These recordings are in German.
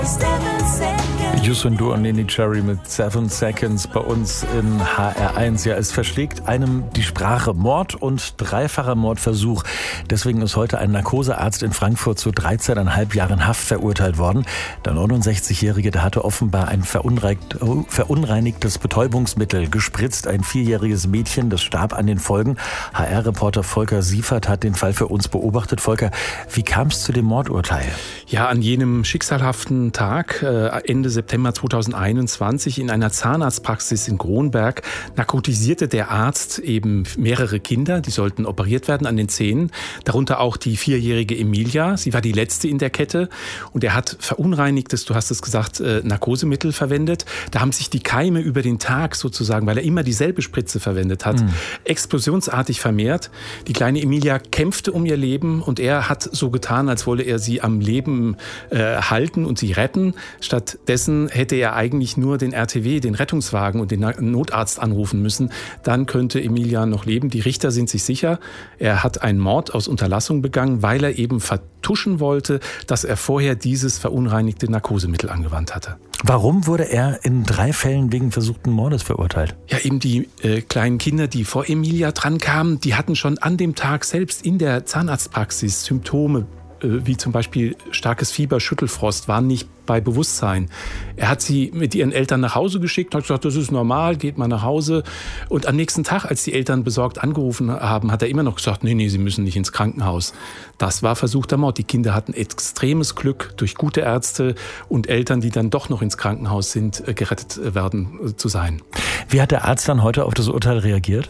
Yusundur und Neneh Cherry mit 7 Seconds bei uns in HR1. Ja, es verschlägt einem die Sprache. Mord und dreifacher Mordversuch. Deswegen ist heute ein Narkosearzt in Frankfurt zu 13,5 Jahren Haft verurteilt worden. Der 69-Jährige, der hatte offenbar ein verunreinigtes Betäubungsmittel gespritzt. Ein 4-jähriges Mädchen, das starb an den Folgen. HR-Reporter Volker Siefert hat den Fall für uns beobachtet. Volker, wie kam es zu dem Mordurteil? Ja, an jenem schicksalhaften Tag, Ende September 2021, in einer Zahnarztpraxis in Kronberg, narkotisierte der Arzt eben mehrere Kinder, die sollten operiert werden an den Zähnen, darunter auch die 4-jährige Emilia. Sie war die letzte in der Kette und er hat verunreinigtes, du hast es gesagt, Narkosemittel verwendet. Da haben sich die Keime über den Tag sozusagen, weil er immer dieselbe Spritze verwendet hat, explosionsartig vermehrt. Die kleine Emilia kämpfte um ihr Leben und er hat so getan, als wolle er sie am Leben halten und sie retten. Stattdessen hätte er eigentlich nur den RTW, den Rettungswagen und den Notarzt anrufen müssen. Dann könnte Emilia noch leben. Die Richter sind sich sicher, er hat einen Mord aus Unterlassung begangen, weil er eben vertuschen wollte, dass er vorher dieses verunreinigte Narkosemittel angewandt hatte. Warum wurde er in 3 Fällen wegen versuchten Mordes verurteilt? Ja, eben die kleinen Kinder, die vor Emilia dran kamen, die hatten schon an dem Tag selbst in der Zahnarztpraxis Symptome, wie zum Beispiel starkes Fieber, Schüttelfrost, waren nicht bei Bewusstsein. Er hat sie mit ihren Eltern nach Hause geschickt, hat gesagt, das ist normal, geht mal nach Hause. Und am nächsten Tag, als die Eltern besorgt angerufen haben, hat er immer noch gesagt, nee, sie müssen nicht ins Krankenhaus. Das war versuchter Mord. Die Kinder hatten extremes Glück, durch gute Ärzte und Eltern, die dann doch noch ins Krankenhaus sind, gerettet werden zu sein. Wie hat der Arzt dann heute auf das Urteil reagiert?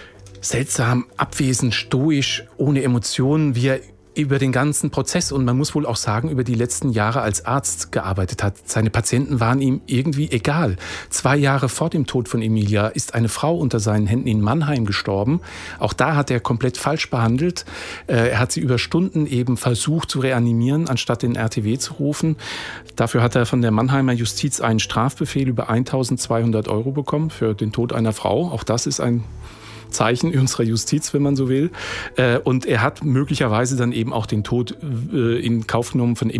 Seltsam, abwesend, stoisch, ohne Emotionen, wie er über den ganzen Prozess und man muss wohl auch sagen, über die letzten Jahre als Arzt gearbeitet hat. Seine Patienten waren ihm irgendwie egal. 2 Jahre vor dem Tod von Emilia ist eine Frau unter seinen Händen in Mannheim gestorben. Auch da hat er komplett falsch behandelt. Er hat sie über Stunden eben versucht zu reanimieren, anstatt den RTW zu rufen. Dafür hat er von der Mannheimer Justiz einen Strafbefehl über 1.200 € bekommen für den Tod einer Frau. Auch das ist ein Zeichen unserer Justiz, wenn man so will. Und er hat möglicherweise dann eben auch den Tod in Kauf genommen von